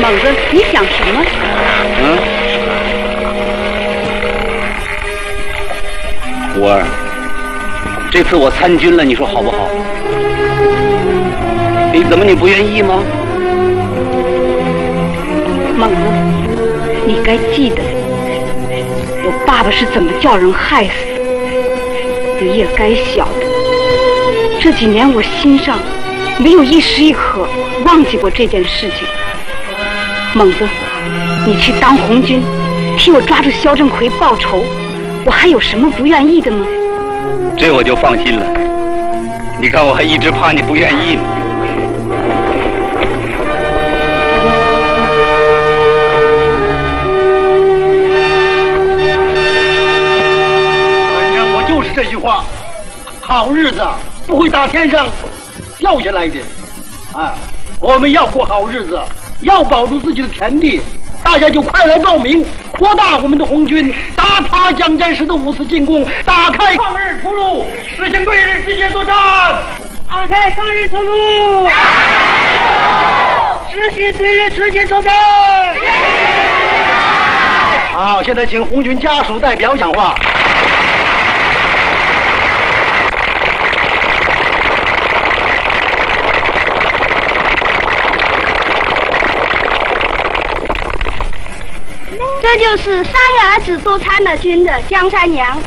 猛子，你想什么？ 五儿，这次我参军了，你说好不好？你不愿意吗？ 猛子，你该记得，我爸爸是怎么叫人害死的，你也该晓得。这几年我心上没有一时一刻忘记过这件事情。猛子，你去当红军，替我抓住肖振奎报仇，我还有什么不愿意的吗？ 这我就放心了。你看我还一直怕你不愿意呢。 反正我就是这句话，好日子不会打天上掉下来的。我们要过好日子，要保住自己的田地，大家就快来报名，扩大我们的红军，打垮蒋介石的5次进攻，打开抗日出路，实行对日直接作战， 打开抗日出路，实行对日直接作战。 好，现在请红军家属代表讲话。 这就是3月儿子都参了军的江山娘。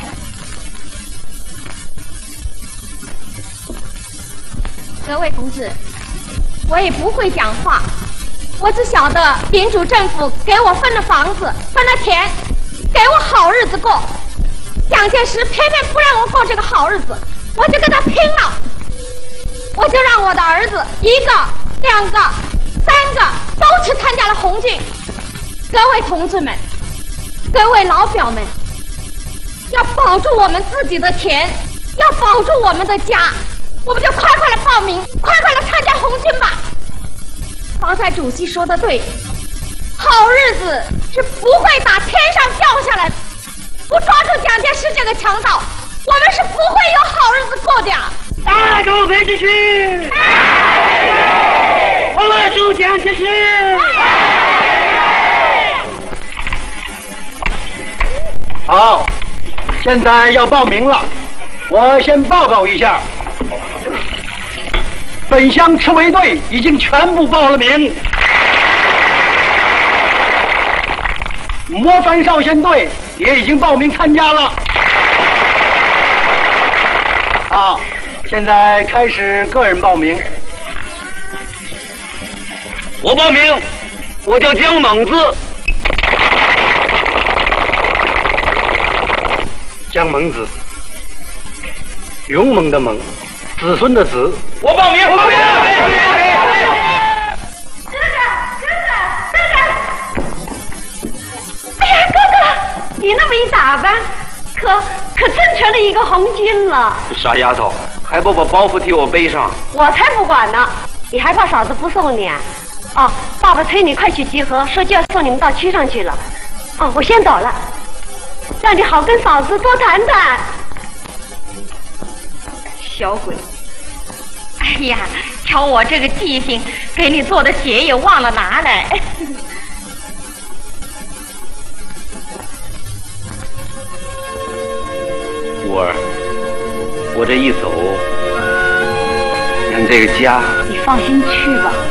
各位同志，我也不会讲话，我只晓得民主政府给我分了房子，分了田，给我好日子过。蒋介石偏偏不让我过这个好日子，我就跟他拼了。我就让我的儿子1个、2个、3个都去参加了红军。各位同志们，各位老表们，要保住我们自己的田，要保住我们的家，我们就快快来报名，快快来参加红军吧。方才主席说的对，好日子是不会打天上掉下来的，不抓住蒋介石这个强盗，我们是不会有好日子过的。 大狗飞出去，我们主蒋介石。 好，现在要报名了，我先报告一下，本乡赤卫队已经全部报了名，模范少先队也已经报名参加了。好，现在开始个人报名。 我报名，我叫江猛子。 江猛子，勇猛的猛，子孙的子。 我报名，我报名。 哎呀，哥哥，你那么一打扮，可真成了一个红军了。 傻丫头，还不把包袱替我背上？ 我才不管呢！你还怕嫂子不送你啊？哦，爸爸催你快去集合，说就要送你们到区上去了。哦，我先走了，让你好跟嫂子多谈谈。小鬼！哎呀，瞧我这个记性，给你做的鞋也忘了拿来。 五儿，我这一走，咱这个家…… 你放心去吧。